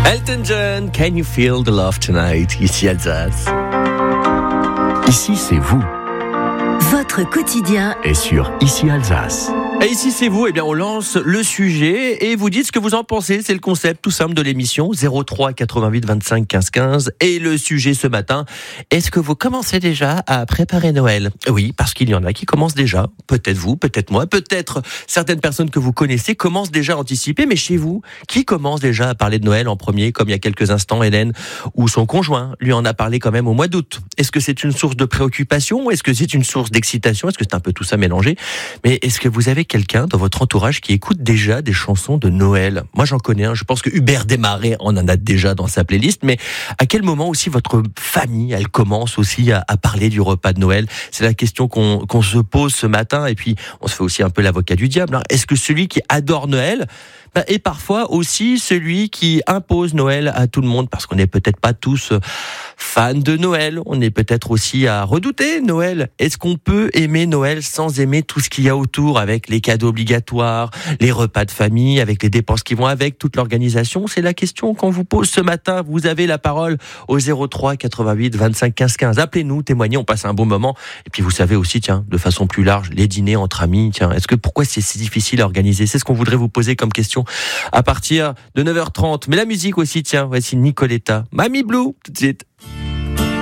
Elton John, Can You Feel the Love Tonight, ici Alsace. Ici, c'est vous. Votre quotidien Et sur Ici Alsace. Et ici c'est vous, eh bien on lance le sujet et vous dites ce que vous en pensez. C'est le concept tout simple de l'émission 03 88 25 15 15. Et le sujet ce matin, est-ce que vous commencez déjà à préparer Noël ? Oui, parce qu'il y en a qui commencent déjà. Peut-être vous, peut-être moi, peut-être certaines personnes que vous connaissez commencent déjà à anticiper. Mais chez vous, qui commence déjà à parler de Noël en premier, comme il y a quelques instants Hélène ou son conjoint lui en a parlé quand même au mois d'août ? Est-ce que c'est une source de préoccupation ? Est-ce que c'est une source d'excitation ? Est-ce que c'est un peu tout ça mélangé ? Mais est-ce que vous avez quelqu'un dans votre entourage qui écoute déjà des chansons de Noël ? Moi, j'en connais un. Je pense que Hubert Desmarais en a déjà dans sa playlist. Mais à quel moment aussi votre famille, elle commence aussi à parler du repas de Noël ? C'est la question qu'on se pose ce matin. Et puis, on se fait aussi un peu l'avocat du diable. Est-ce que celui qui adore Noël est parfois aussi celui qui impose Noël à tout le monde ? Parce qu'on n'est peut-être pas tous fans de Noël. On est peut-être aussi à redouter Noël. Est-ce qu'on peut aimer Noël sans aimer tout ce qu'il y a autour, avec les cadeaux obligatoires, les repas de famille, avec les dépenses qui vont avec, toute l'organisation ? C'est la question qu'on vous pose ce matin. Vous avez la parole au 03 88 25 15 15. Appelez-nous, témoignez, on passe un bon moment. Et puis vous savez aussi, tiens, de façon plus large, les dîners entre amis. Tiens, pourquoi c'est si difficile à organiser ? C'est ce qu'on voudrait vous poser comme question à partir de 9h30. Mais la musique aussi, tiens, voici Nicoletta, Mamie Blue, tout de suite.